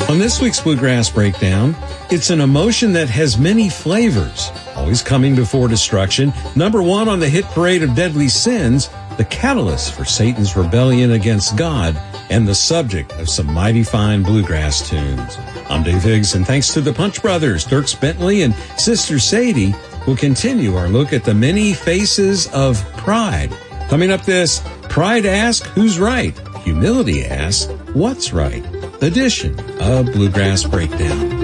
On this week's Bluegrass Breakdown, it's an emotion that has many flavors, always coming before destruction. Number one on the hit parade of deadly sins, the catalyst for Satan's rebellion against God, and the subject of some mighty fine bluegrass tunes. I'm Dave Higgs, and thanks to the Punch Brothers, Dierks Bentley and Sister Sadie, we'll continue our look at the many faces of pride. Coming up this, Pride asks who's right, Humility asks what's right edition of Bluegrass Breakdown.